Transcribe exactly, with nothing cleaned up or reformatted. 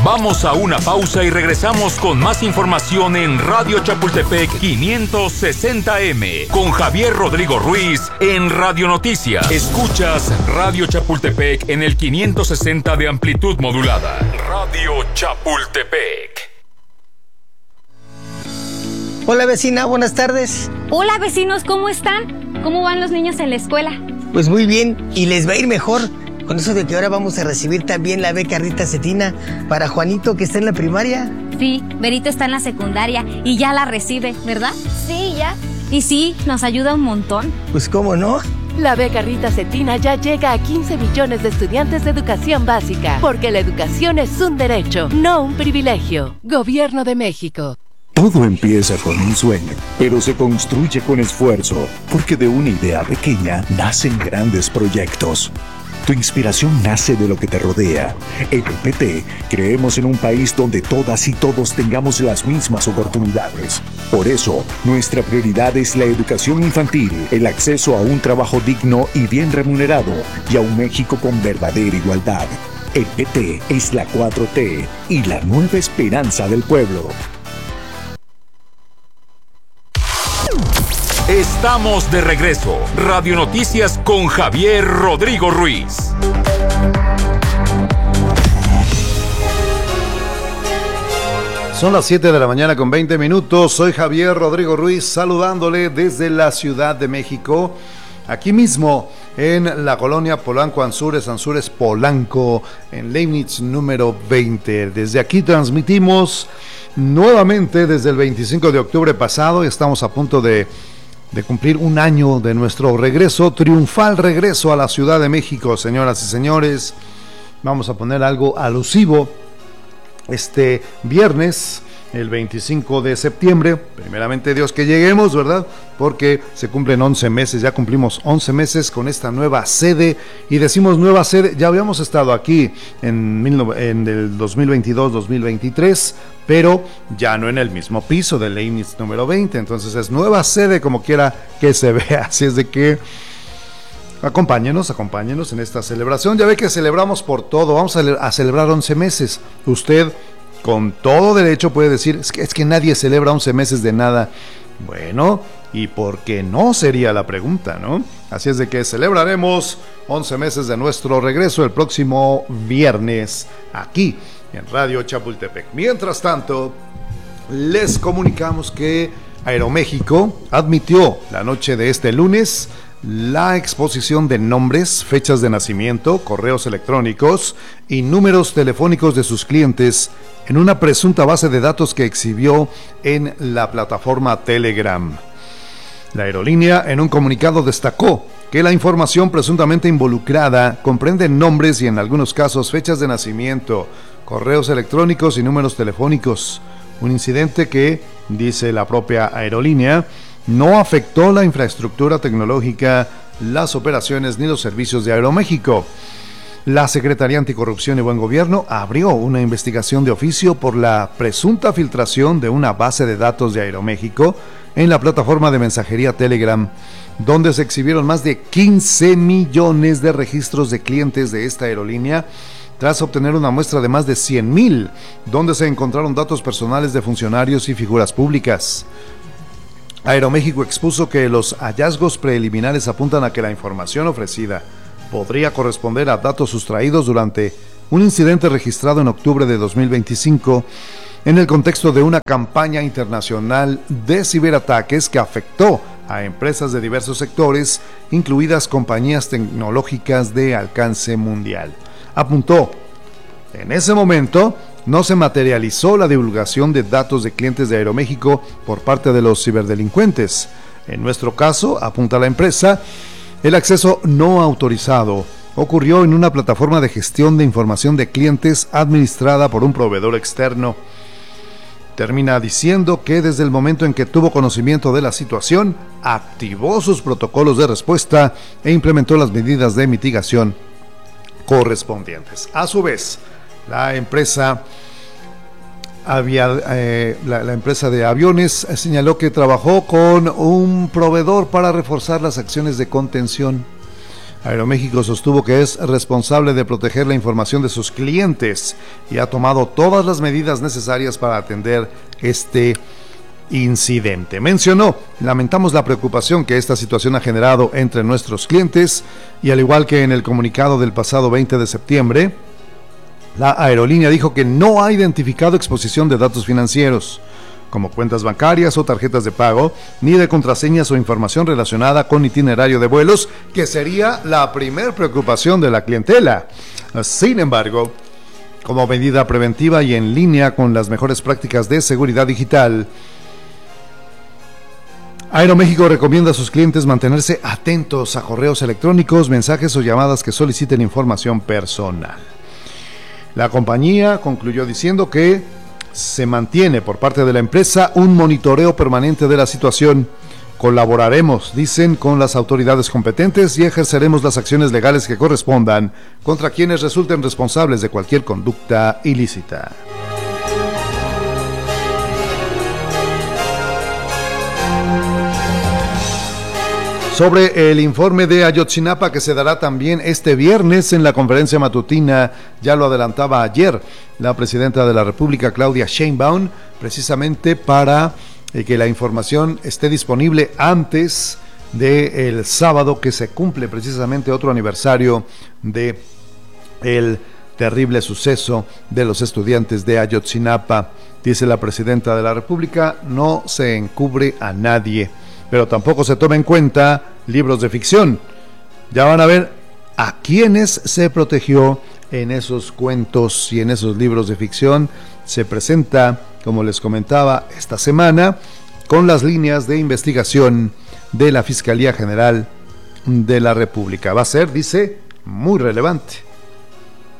Vamos a una pausa y regresamos con más información en Radio Chapultepec quinientos sesenta M con Javier Rodrigo Ruiz en Radio Noticias. Escuchas Radio Chapultepec en el quinientos sesenta de amplitud modulada. Radio Chapultepec. Hola vecina, buenas tardes. Hola vecinos, ¿cómo están? ¿Cómo van los niños en la escuela? Pues muy bien, y les va a ir mejor. Con eso de que ahora vamos a recibir también la beca Rita Cetina para Juanito, que está en la primaria. Sí, Berito está en la secundaria y ya la recibe, ¿verdad? Sí, ya. Y sí, nos ayuda un montón. Pues cómo no. La beca Rita Cetina ya llega a quince millones de estudiantes de educación básica, porque la educación es un derecho, no un privilegio. Gobierno de México. Todo empieza con un sueño, pero se construye con esfuerzo, porque de una idea pequeña nacen grandes proyectos. Tu inspiración nace de lo que te rodea. En el P T creemos en un país donde todas y todos tengamos las mismas oportunidades. Por eso, nuestra prioridad es la educación infantil, el acceso a un trabajo digno y bien remunerado, y a un México con verdadera igualdad. El P T es la cuatro T y la nueva esperanza del pueblo. Estamos de regreso. Radio Noticias con Javier Rodrigo Ruiz. Son las siete de la mañana con veinte minutos. Soy Javier Rodrigo Ruiz saludándole desde la Ciudad de México. Aquí mismo en la colonia Polanco Anzures, Anzures Polanco, en Leibniz número veinte. Desde aquí transmitimos nuevamente desde el veinticinco de octubre pasado. Estamos a punto de de cumplir un año de nuestro regreso, triunfal regreso a la Ciudad de México, señoras y señores. Vamos a poner algo alusivo este viernes, el veinticinco de septiembre, primeramente Dios que lleguemos, ¿verdad? Porque se cumplen once meses, ya cumplimos once meses con esta nueva sede, y decimos nueva sede, ya habíamos estado aquí en, en el dos mil veintidós dos mil veintitrés, pero ya no en el mismo piso del Leibniz número veinte, entonces es nueva sede como quiera que se vea, así es de que acompáñenos, acompáñenos en esta celebración. Ya ve que celebramos por todo, vamos a, a celebrar once meses, usted con todo derecho puede decir, es que, es que nadie celebra once meses de nada. Bueno, ¿y por qué no? Sería la pregunta, ¿no? Así es de que celebraremos once meses de nuestro regreso el próximo viernes aquí en Radio Chapultepec. Mientras tanto, les comunicamos que Aeroméxico admitió la noche de este lunes la exposición de nombres, fechas de nacimiento, correos electrónicos y números telefónicos de sus clientes en una presunta base de datos que exhibió en la plataforma Telegram. La aerolínea en un comunicado destacó que la información presuntamente involucrada comprende nombres y en algunos casos fechas de nacimiento, correos electrónicos y números telefónicos. Un incidente que, dice la propia aerolínea, no afectó la infraestructura tecnológica, las operaciones ni los servicios de Aeroméxico. La Secretaría Anticorrupción y Buen Gobierno abrió una investigación de oficio por la presunta filtración de una base de datos de Aeroméxico en la plataforma de mensajería Telegram, donde se exhibieron más de quince millones de registros de clientes de esta aerolínea, tras obtener una muestra de más de cien mil, donde se encontraron datos personales de funcionarios y figuras públicas. Aeroméxico expuso que los hallazgos preliminares apuntan a que la información ofrecida podría corresponder a datos sustraídos durante un incidente registrado en octubre de dos mil veinticinco en el contexto de una campaña internacional de ciberataques que afectó a empresas de diversos sectores, incluidas compañías tecnológicas de alcance mundial. Apuntó, en ese momento no se materializó la divulgación de datos de clientes de Aeroméxico por parte de los ciberdelincuentes. En nuestro caso, apunta la empresa, el acceso no autorizado ocurrió en una plataforma de gestión de información de clientes administrada por un proveedor externo. Termina diciendo que desde el momento en que tuvo conocimiento de la situación, activó sus protocolos de respuesta e implementó las medidas de mitigación correspondientes. A su vez, la empresa Avia, eh, la, la empresa de aviones señaló que trabajó con un proveedor para reforzar las acciones de contención. Aeroméxico sostuvo que es responsable de proteger la información de sus clientes y ha tomado todas las medidas necesarias para atender este incidente. Mencionó: lamentamos la preocupación que esta situación ha generado entre nuestros clientes y, al igual que en el comunicado del pasado veinte de septiembre, la aerolínea dijo que no ha identificado exposición de datos financieros, como cuentas bancarias o tarjetas de pago, ni de contraseñas o información relacionada con itinerario de vuelos, que sería la primer preocupación de la clientela. Sin embargo, como medida preventiva y en línea con las mejores prácticas de seguridad digital, Aeroméxico recomienda a sus clientes mantenerse atentos a correos electrónicos, mensajes o llamadas que soliciten información personal. La compañía concluyó diciendo que se mantiene por parte de la empresa un monitoreo permanente de la situación. Colaboraremos, dicen, con las autoridades competentes y ejerceremos las acciones legales que correspondan contra quienes resulten responsables de cualquier conducta ilícita. Sobre el informe de Ayotzinapa que se dará también este viernes en la conferencia matutina, ya lo adelantaba ayer la presidenta de la República, Claudia Sheinbaum, precisamente para eh, que la información esté disponible antes del sábado, que se cumple precisamente otro aniversario de el terrible suceso de los estudiantes de Ayotzinapa. Dice la presidenta de la República: no se encubre a nadie, pero tampoco se toma en cuenta libros de ficción. Ya van a ver a quienes se protegió en esos cuentos y en esos libros de ficción. Se presenta, como les comentaba, esta semana con las líneas de investigación de la Fiscalía General de la República. Va a ser, dice, muy relevante.